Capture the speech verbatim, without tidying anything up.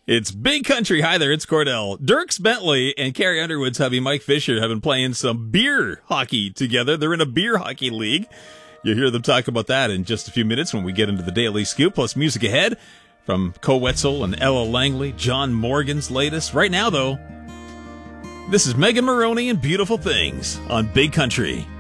It's Big Country. Hi there, it's Cordell. Dierks Bentley and Carrie Underwood's hubby Mike Fisher have been playing some beer hockey together. They're in a beer hockey league. You'll hear them talk about that in just a few minutes when we get into the Daily Scoop, plus music ahead from Co Wetzel and Ella Langley, John Morgan's latest. Right now, though, this is Megan Maroney and Beautiful Things on Big Country.